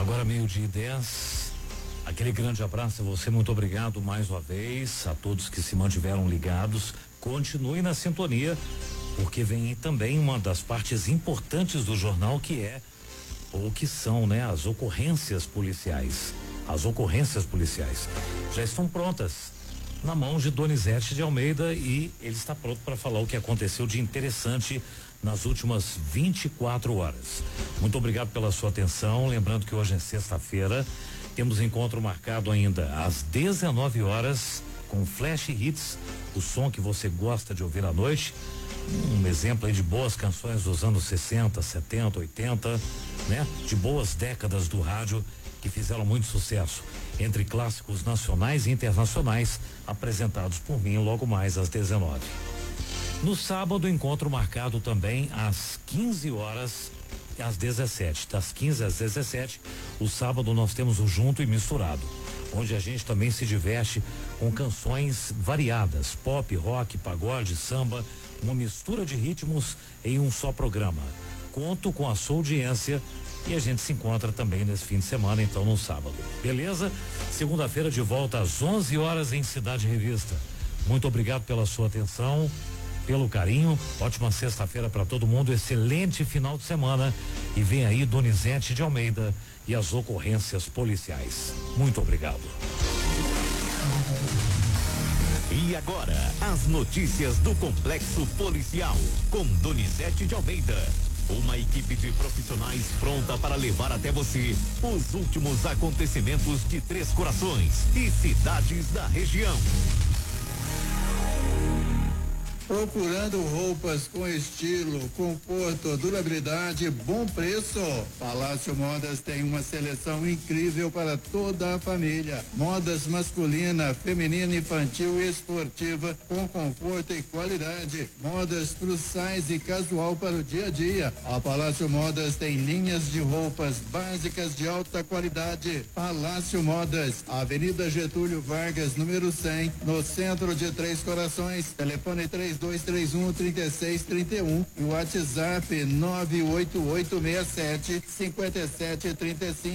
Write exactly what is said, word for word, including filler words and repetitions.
Agora meio-dia e dez. Aquele grande abraço a você, muito obrigado mais uma vez a todos que se mantiveram ligados. Continue na sintonia, porque vem aí também uma das partes importantes do jornal, que é ou que são, né, as ocorrências policiais. As ocorrências policiais já estão prontas na mão de Donizete de Almeida e ele está pronto para falar o que aconteceu de interessante nas últimas vinte e quatro horas. Muito obrigado pela sua atenção. Lembrando que hoje é sexta-feira, temos encontro marcado ainda às dezenove horas com Flash Hits, o som que você gosta de ouvir à noite. Um exemplo aí de boas canções dos anos sessenta, setenta, oitenta, né? De boas décadas do rádio que fizeram muito sucesso, entre clássicos nacionais e internacionais, apresentados por mim logo mais às dezenove. No sábado, encontro marcado também às quinze horas e às dezessete. Das quinze às dezessete, o sábado nós temos o Junto e Misturado, onde a gente também se diverte com canções variadas, pop, rock, pagode, samba, uma mistura de ritmos em um só programa. Conto com a sua audiência e a gente se encontra também nesse fim de semana, então no sábado. Beleza? Segunda-feira de volta às onze horas em Cidade Revista. Muito obrigado pela sua atenção, pelo carinho. Ótima sexta-feira para todo mundo, excelente final de semana e vem aí Donizete de Almeida e as ocorrências policiais. Muito obrigado. E agora, as notícias do Complexo Policial, com Donizete de Almeida. Uma equipe de profissionais pronta para levar até você os últimos acontecimentos de Três Corações e cidades da região. Procurando roupas com estilo, conforto, durabilidade, bom preço? Palácio Modas tem uma seleção incrível para toda a família. Modas masculina, feminina, infantil e esportiva com conforto e qualidade. Modas plus size e casual para o dia a dia. A Palácio Modas tem linhas de roupas básicas de alta qualidade. Palácio Modas, Avenida Getúlio Vargas, número cem, no centro de Três Corações. Telefone três dois três um, três seis três um e o WhatsApp nove oito oito seis sete cinco sete três cinco.